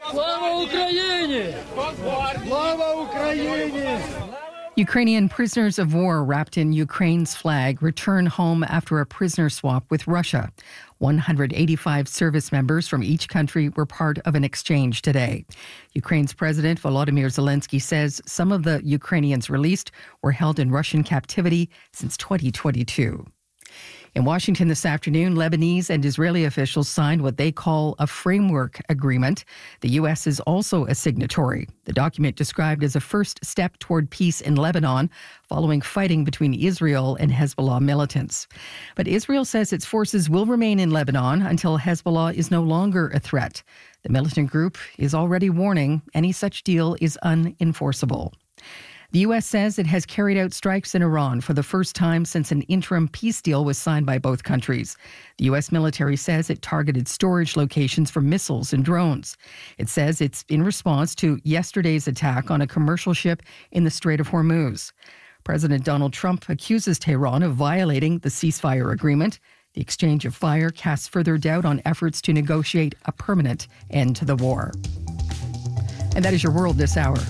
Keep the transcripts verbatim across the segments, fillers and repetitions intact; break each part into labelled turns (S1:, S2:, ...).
S1: Слава Україні! Слава Україні!
S2: Ukrainian prisoners of war wrapped in Ukraine's flag return home after a prisoner swap with Russia. one hundred eighty-five service members from each country were part of an exchange today. Ukraine's President Volodymyr Zelensky says some of the Ukrainians released were held in Russian captivity since twenty twenty-two. In Washington this afternoon, Lebanese and Israeli officials signed what they call a framework agreement. The U S is also a signatory. The document described as a first step toward peace in Lebanon following fighting between Israel and Hezbollah militants. But Israel says its forces will remain in Lebanon until Hezbollah is no longer a threat. The militant group is already warning any such deal is unenforceable. The U S says it has carried out strikes in Iran for the first time since an interim peace deal was signed by both countries. The U S military says it targeted storage locations for missiles and drones. It says it's in response to yesterday's attack on a commercial ship in the Strait of Hormuz. President Donald Trump accuses Tehran of violating the ceasefire agreement. The exchange of fire casts further doubt on efforts to negotiate a permanent end to the war. And that is your world this hour.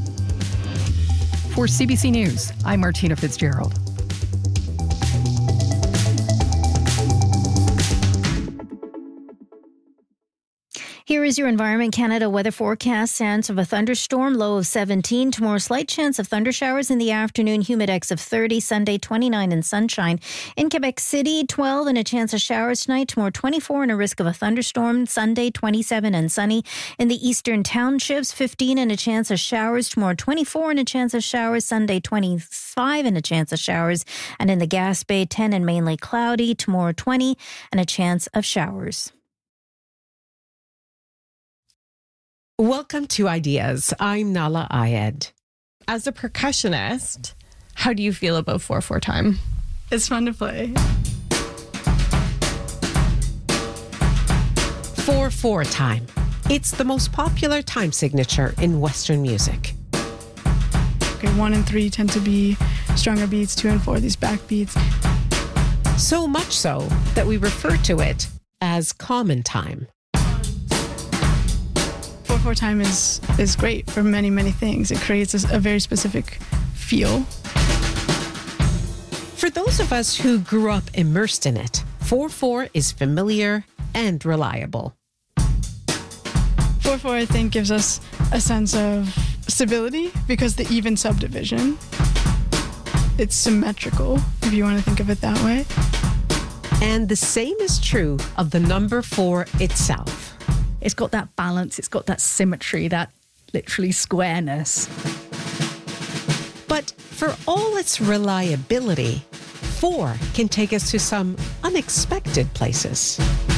S2: For C B C News, I'm Martina Fitzgerald.
S3: Here is your Environment Canada weather forecast. Chance of a thunderstorm, low of seventeen. Tomorrow, slight chance of thunder showers in the afternoon, humidex of thirty. Sunday, twenty-nine and sunshine. In Quebec City, twelve and a chance of showers tonight. Tomorrow, twenty-four and a risk of a thunderstorm. Sunday, twenty-seven and sunny. In the eastern townships, fifteen and a chance of showers. Tomorrow, twenty-four and a chance of showers. Sunday, twenty-five and a chance of showers. And in the Gaspé, ten and mainly cloudy. Tomorrow, twenty and a chance of showers.
S4: Welcome to Ideas. I'm Nala Ayed.
S5: As a percussionist, how do you feel about four four time?
S6: It's fun to play.
S4: four four time. It's the most popular time signature in Western music.
S6: Okay, one and three tend to be stronger beats, two and four, these back beats.
S4: So much so that we refer to it as common time.
S6: four four time is, is great for many, many things. It creates a, a very specific feel.
S4: For those of us who grew up immersed in it, four four is familiar and reliable.
S6: four four, I think, gives us a sense of stability because the even subdivision, it's symmetrical, if you want to think of it that way.
S4: And the same is true of the number four itself.
S7: It's got that balance, it's got that symmetry, that literally squareness.
S4: But for all its reliability, four can take us to some unexpected places.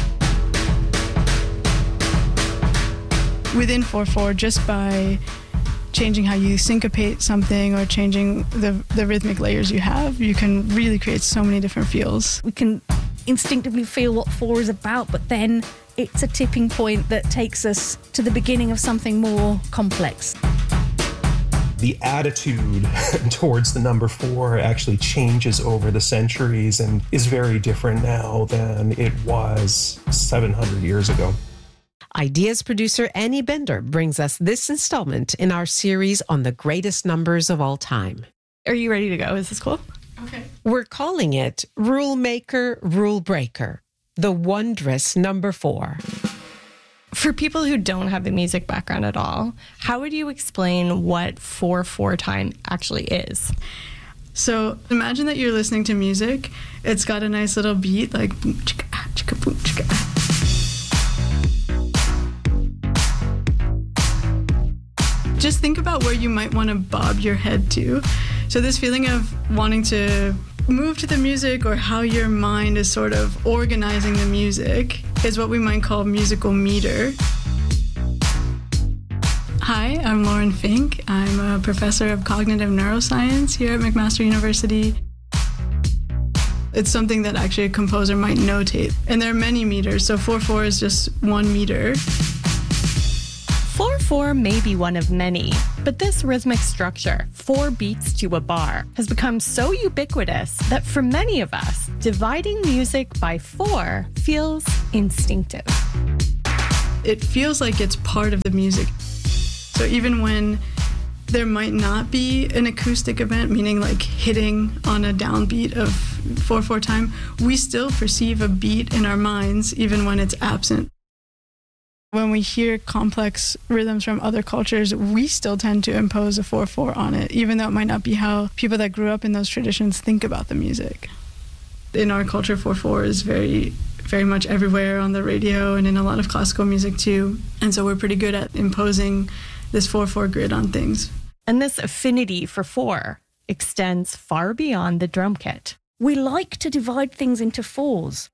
S6: Within four four, just by changing how you syncopate something or changing the, the rhythmic layers you have, you can really create so many different feels.
S7: We can instinctively feel what four is about, but then it's a tipping point that takes us to the beginning of something more complex.
S8: The attitude towards the number four actually changes over the centuries and is very different now than it was seven hundred years ago.
S4: Ideas producer Annie Bender brings us this installment in our series on the greatest numbers of all time.
S5: Are you ready to go? Is this cool?
S6: Okay.
S4: We're calling it Rule Maker, Rule Breaker. The wondrous number four.
S5: For people who don't have a music background at all, how would you explain what four four time actually is?
S6: So imagine that you're listening to music. It's got a nice little beat like boom, chicka, ah, chicka, boom, chicka. Just think about where you might want to bob your head to. So this feeling of wanting to move to the music or how your mind is sort of organizing the music is what we might call musical meter. Hi, I'm Lauren Fink. I'm a professor of cognitive neuroscience here at McMaster University. It's something that actually a composer might notate. And there are many meters, so four four is just one meter.
S5: four four may be one of many, but this rhythmic structure, four beats to a bar, has become so ubiquitous that for many of us, dividing music by four feels instinctive.
S6: it feels like it's part of the music. So even when there might not be an acoustic event, meaning like hitting on a downbeat of four four time, we still perceive a beat in our minds even when it's absent. When we hear complex rhythms from other cultures, we still tend to impose a four four on it, even though it might not be how people that grew up in those traditions think about the music. In our culture, four four is very, very much everywhere on the radio and in a lot of classical music too. And so we're pretty good at imposing this four four grid on things.
S5: And this affinity for four extends far beyond the drum kit.
S7: We like to divide things into fours.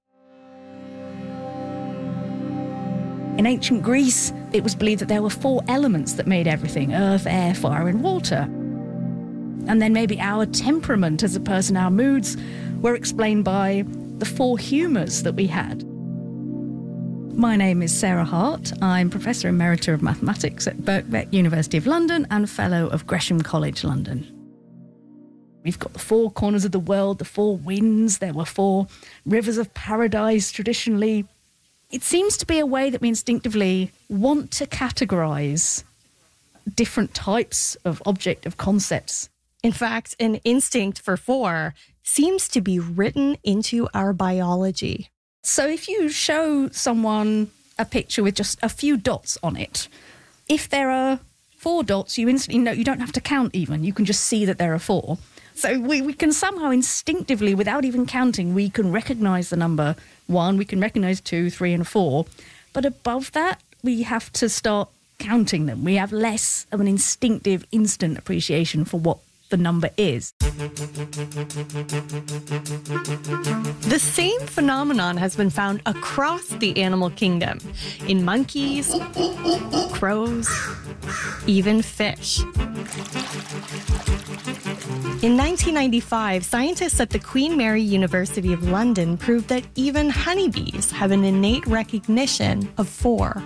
S7: In ancient Greece, it was believed that there were four elements that made everything: earth, air, fire, and water. And then maybe our temperament as a person, our moods, were explained by the four humours that we had. My name is Sarah Hart. I'm Professor Emerita of Mathematics at Birkbeck, University of London, and Fellow of Gresham College, London. We've got the four corners of the world, the four winds. There were four rivers of paradise traditionally. It seems to be a way that we instinctively want to categorise different types of object, of concepts.
S5: In fact, an instinct for four seems to be written into our biology.
S7: So if you show someone a picture with just a few dots on it, if there are four dots, you instantly know, you don't have to count even, you can just see that there are four. So we, we can somehow instinctively, without even counting, we can recognise the number one, we can recognise two, three and four. But above that, we have to start counting them. We have less of an instinctive, instant appreciation for what the number is.
S5: The same phenomenon has been found across the animal kingdom, in monkeys, crows, even fish. In nineteen ninety-five, scientists at the Queen Mary University of London proved that even honeybees have an innate recognition of four.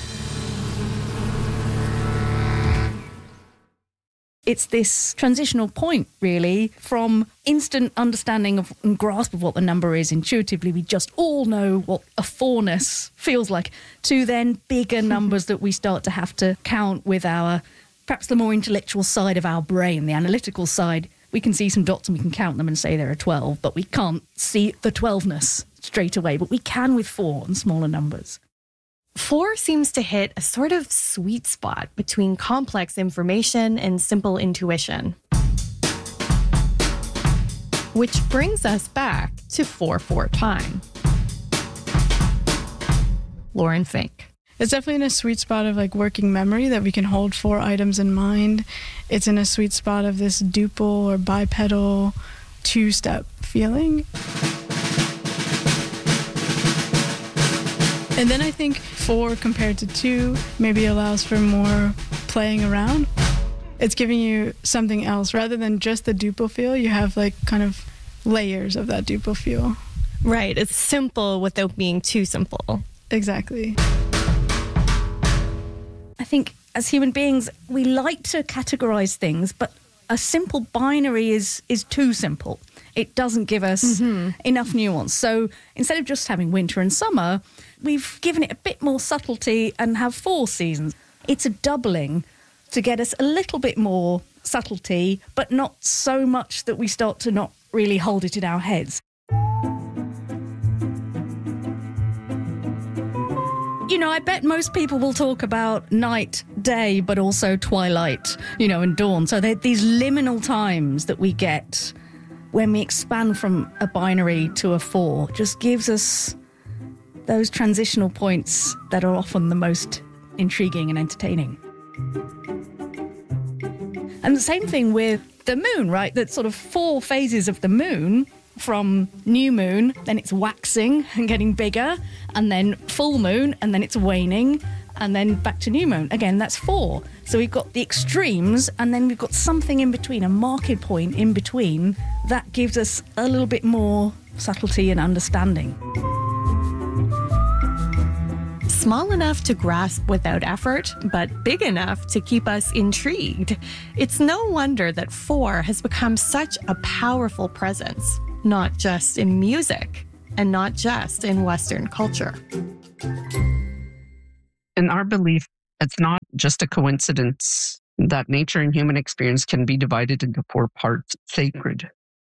S7: It's this transitional point, really, from instant understanding of and grasp of what the number is intuitively. We just all know what a fourness feels like, to then bigger numbers that we start to have to count with our, perhaps the more intellectual side of our brain, the analytical side. We can see some dots and we can count them and say there are twelve, but we can't see the twelveness straight away. But we can with four and smaller numbers.
S5: Four seems to hit a sort of sweet spot between complex information and simple intuition. Which brings us back to four four time. Lauren Fink.
S6: It's definitely in a sweet spot of like working memory, that we can hold four items in mind. It's in a sweet spot of this duple or bipedal two-step feeling. And then I think four compared to two maybe allows for more playing around. It's giving you something else. Rather than just the duple feel, you have like kind of layers of that duple feel.
S5: Right, it's simple without being too simple.
S6: Exactly.
S7: I think as human beings, we like to categorize things, but a simple binary is is too simple. It doesn't give us mm-hmm. enough nuance. So instead of just having winter and summer, we've given it a bit more subtlety and have four seasons. It's a doubling to get us a little bit more subtlety, but not so much that we start to not really hold it in our heads. You know, I bet most people will talk about night, day, but also twilight, you know, and dawn. So they're these liminal times that we get when we expand from a binary to a four. Just gives us those transitional points that are often the most intriguing and entertaining. And the same thing with the moon, right? That sort of four phases of the moon, from new moon, then it's waxing and getting bigger, and then full moon, and then it's waning, and then back to new moon. Again, that's four. So we've got the extremes, and then we've got something in between, a market point in between, that gives us a little bit more subtlety and understanding.
S5: Small enough to grasp without effort, but big enough to keep us intrigued. It's no wonder that four has become such a powerful presence, not just in music and not just in Western culture.
S9: In our belief, it's not just a coincidence that nature and human experience can be divided into four parts: sacred.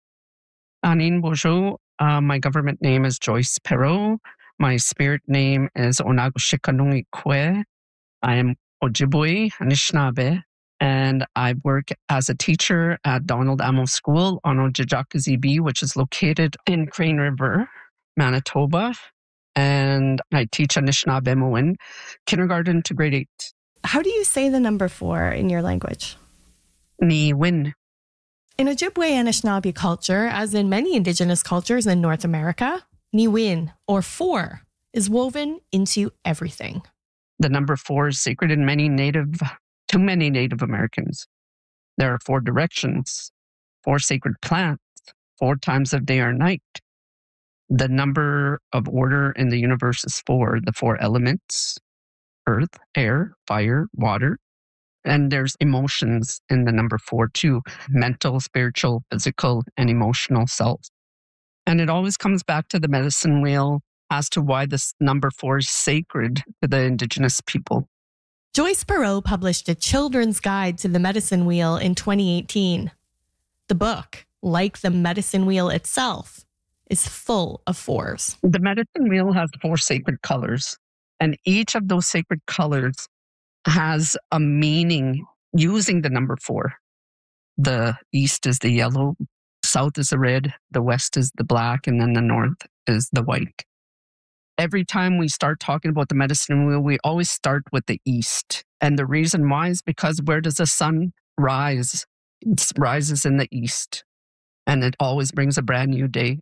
S9: Anin Bonjour, uh, my government name is Joyce Perot. My spirit name is Onagoshikanungi Kwe. I am Ojibwe Anishinaabe, and I work as a teacher at Donald Amo School on Ojibwe, which is located in Crane River, Manitoba. And I teach Anishinaabe kindergarten to grade eight.
S5: How do you say the number four in your language?
S9: Ni win.
S5: In Ojibwe Anishinaabe culture, as in many indigenous cultures in North America, niwin, or four, is woven into everything.
S9: The number four is sacred in many Native, to many Native Americans. There are four directions, four sacred plants, four times of day or night. The number of order in the universe is four, the four elements: earth, air, fire, water. And there's emotions in the number four too: mental, spiritual, physical, and emotional self. And it always comes back to the medicine wheel as to why this number four is sacred to the Indigenous people.
S5: Joyce Perot published a children's guide to the medicine wheel in twenty eighteen. The book, like the medicine wheel itself, is full of fours.
S9: The medicine wheel has four sacred colors, and each of those sacred colors has a meaning using the number four. The east is the yellow, south is the red, the west is the black, and then the north is the white. Every time we start talking about the medicine wheel, we always start with the east. And the reason why is because where does the sun rise? It rises in the east, and it always brings a brand new day.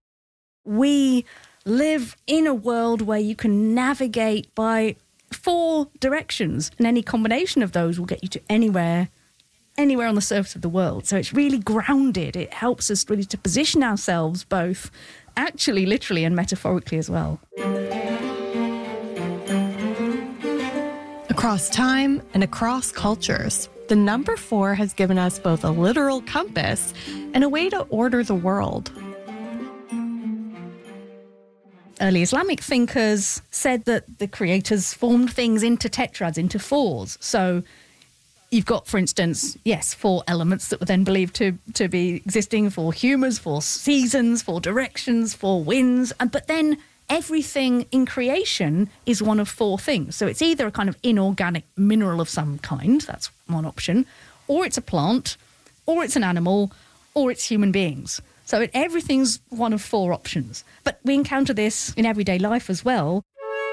S7: We live in a world where you can navigate by four directions, and any combination of those will get you to anywhere, anywhere on the surface of the world. So it's really grounded. It helps us really to position ourselves both actually, literally, and metaphorically as well.
S5: Across time and across cultures, the number four has given us both a literal compass and a way to order the world.
S7: Early Islamic thinkers said that the creators formed things into tetrads, into fours. So you've got, for instance, yes, four elements that were then believed to, to be existing: four humours, four seasons, four directions, four winds. And, but then everything in creation is one of four things. So it's either a kind of inorganic mineral of some kind, that's one option, or it's a plant, or it's an animal, or it's human beings. So it, everything's one of four options. But we encounter this in everyday life as well.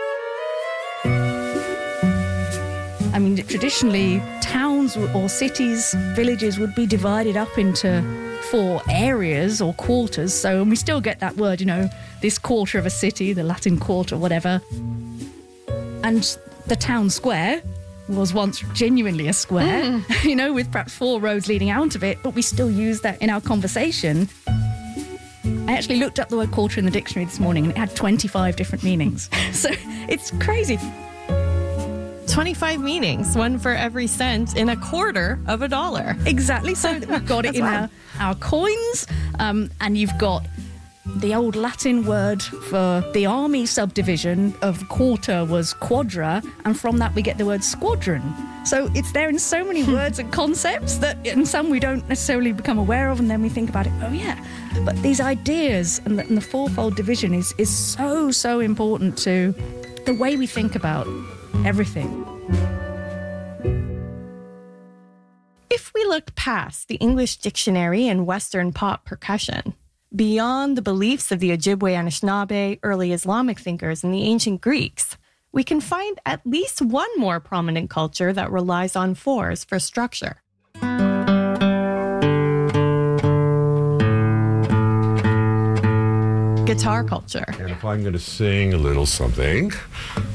S7: I mean, traditionally, towns or cities, villages would be divided up into four areas or quarters. So, and we still get that word, you know, this quarter of a city, the Latin quarter, whatever. And the town square was once genuinely a square, mm. you know, with perhaps four roads leading out of it, but we still use that in our conversation. I actually looked up the word quarter in the dictionary this morning and it had twenty-five different meanings. So it's crazy.
S5: twenty-five meanings, one for every cent in a quarter of a dollar.
S7: Exactly. So we've got it in our, our coins, um, and you've got the old Latin word for the army subdivision of quarter was quadra, and from that we get the word squadron. So it's there in so many words and concepts that, and some we don't necessarily become aware of, and then we think about it, oh yeah. But these ideas and the, and the fourfold division is, is so, so important to the way we think about everything.
S5: If we look past the English dictionary and Western pop percussion, beyond the beliefs of the Ojibwe Anishinaabe, early Islamic thinkers, and the ancient Greeks, we can find at least one more prominent culture that relies on fours for structure. Guitar culture.
S10: And if I'm going to sing a little something,